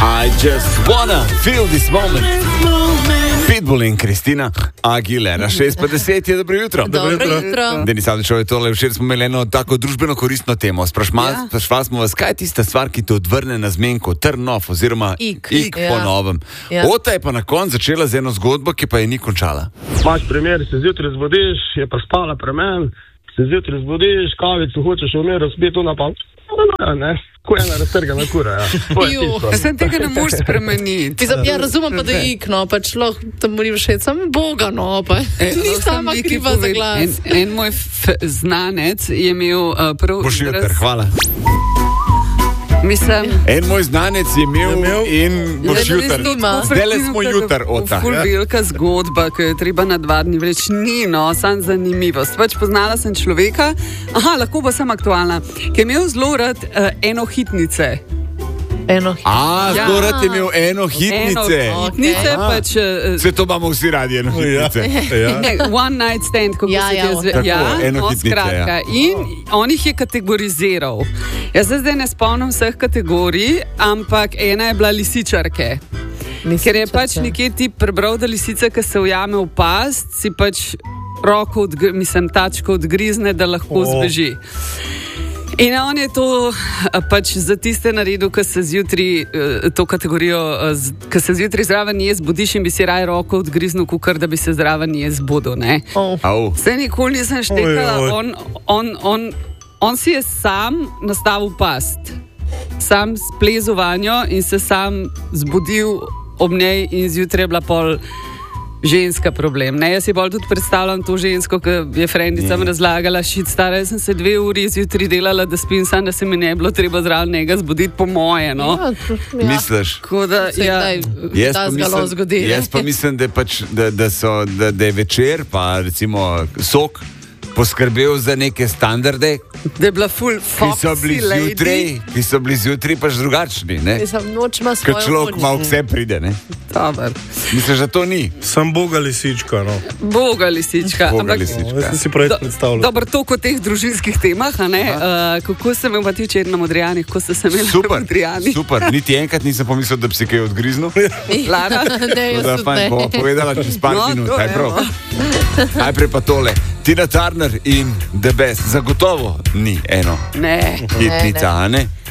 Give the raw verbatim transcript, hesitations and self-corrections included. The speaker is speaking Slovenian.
I just wanna feel this moment. Pitbull in Kristina Aguilera, šest pa deset je, dobro jutro. Dobro jutro. Denis Avdićev je tole, včeraj smo imeli eno tako družbeno koristno temo. Sprašvali ja. smo vas, kaj je tista stvar, ki te odvrne na zmenko, turn off oziroma ik, ik ja. po novem. Ja. Ota je pa na koncu začela z eno zgodbo, ki pa je ni končala. Imaš primer, se zjutraj zbudiš, je pa spala premen, se zjutraj zbudiš, kavico hočeš umir, spet tu napal. Ne, ko je ena raztrgana kura, ja. Jo, sem tega ne moreš spremeniti. Ja, razumem pa, da je ik, no, pač lahko tam moram všeč, sam Boga, no, pa e, ni sama kriva za glas. En, en moj f- znanec je imel uh, prav... Boš jutr, hvala. Mislim... En moj znanec je imel, je imel in boš jutr. Zdajle smo jutr, Ota. Ful velika zgodba, ki je treba na dva dni vreč. Ni, no, sam zanimivost. Pač poznala sem človeka, aha, lahko bo sem aktualna, ki je imel zelo rad uh, enohitnice. Eno A, ja. zelo rad je imel enohitnice. Enohitnice, okay. pač... Uh, Vse to imamo vsi radi, enohitnice. Ja. One night stand, kako ja, se ja, te zve... Tako, ja, enohitnice, no, skratka. Ja. In on jih je kategoriziral. Jaz se zdaj ne spomnim vseh kategorij, ampak ena je bila lisičarke. Lisičarke. Ker je pač nekje ti prebral, da lisica, ki se ujame v past, si pač roko, odg- mislim, tačko odgrizne, da lahko oh. zbeži. In on je to pač za tiste naredil, ki se zjutraj, to kategorijo, ki se zjutraj zraven nije zbudiš in bi si raj roko odgriznil, kukar, da bi se zraven nije zbudil, ne? Oh. Oh. Vse nikoli nisem štekala, on, on, on, on si je sam nastavil past, sam splezil vanjo in se sam zbudil ob njej in zjutraj je bila pol ženska problem. Ne, jaz si bolj tudi predstavljam to žensko, ki je frendicam mm. razlagala, šit stara, jaz sem se dve uri zjutraj delala, da spim sam, da se mi ne bilo treba zraven njega zbuditi po moje, no. Ja, ja. Misliš? Da, ja. Jaz, pa mislim, jaz pa mislim, da, pač, da, da, so, da, da je večer, pa recimo sok, poskrbel za neke standarde, da je bila full foxy ki so bili zjutraj, ki so bili zjutraj pač drugačni, ne? Ker človek malo vse pride, ne? Dobar. Misliš, da to ni? Sem Boga lisička, no. Boga lisička. Boga Ampak, lisička. No, jaz sem si prej predstavljal. Dobro, toliko o teh družinskih temah, a ne? Uh, kako sem imel pa ti včeraj na Modrijani, kako ste se imeli na Modrijani? Super, niti enkrat nisem pomislil, da bi si kaj odgriznil. Lara? Ne, jaz da, tudi fajn, ne. bo povedala čez par No, minut, to aj je, prav. no. Najprej pa tole. Tina Turner in The Best. Zagotovo ni eno Ne. hitnica, a ne?